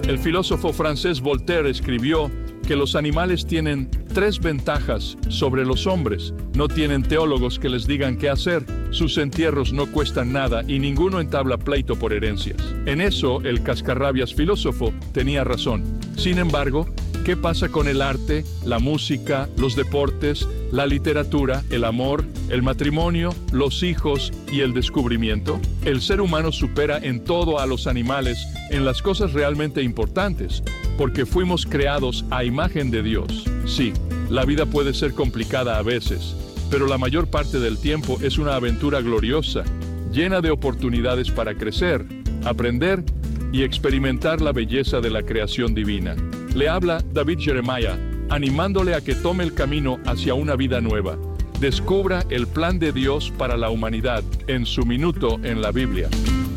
El filósofo francés Voltaire escribió que los animales tienen 3 ventajas sobre los hombres. No tienen teólogos que les digan qué hacer, sus entierros no cuestan nada y ninguno entabla pleito por herencias. En eso, el cascarrabias filósofo tenía razón. Sin embargo, ¿qué pasa con el arte, la música, los deportes, la literatura, el amor, el matrimonio, los hijos y el descubrimiento? El ser humano supera en todo a los animales en las cosas realmente importantes, porque fuimos creados a imagen de Dios. Sí, la vida puede ser complicada a veces, pero la mayor parte del tiempo es una aventura gloriosa, llena de oportunidades para crecer, aprender y experimentar la belleza de la creación divina. Le habla David Jeremiah, animándole a que tome el camino hacia una vida nueva. Descubra el plan de Dios para la humanidad en su minuto en la Biblia.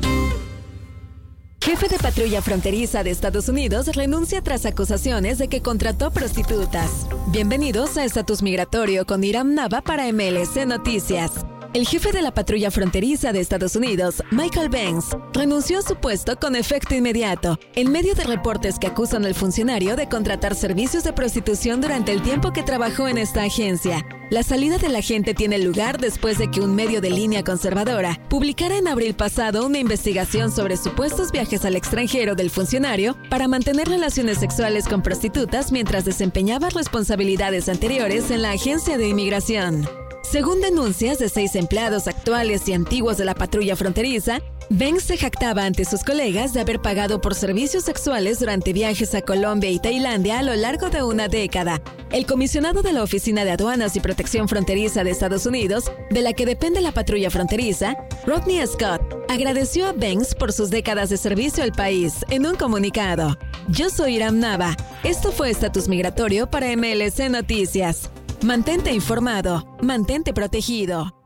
Jefe de patrulla fronteriza de Estados Unidos renuncia tras acusaciones de que contrató prostitutas. Bienvenidos a Estatus Migratorio con Iram Nava para MLC Noticias. El jefe de la patrulla fronteriza de Estados Unidos, Michael Benz, renunció a su puesto con efecto inmediato, en medio de reportes que acusan al funcionario de contratar servicios de prostitución durante el tiempo que trabajó en esta agencia. La salida del agente tiene lugar después de que un medio de línea conservadora publicara en abril pasado una investigación sobre supuestos viajes al extranjero del funcionario para mantener relaciones sexuales con prostitutas mientras desempeñaba responsabilidades anteriores en la agencia de inmigración. Según denuncias de 6 empleados actuales y antiguos de la patrulla fronteriza, Benz se jactaba ante sus colegas de haber pagado por servicios sexuales durante viajes a Colombia y Tailandia a lo largo de una década. El comisionado de la Oficina de Aduanas y Protección Fronteriza de Estados Unidos, de la que depende la patrulla fronteriza, Rodney Scott, agradeció a Benz por sus décadas de servicio al país en un comunicado. Yo soy Iram Nava. Esto fue Estatus Migratorio para MLC Noticias. Mantente informado, mantente protegido.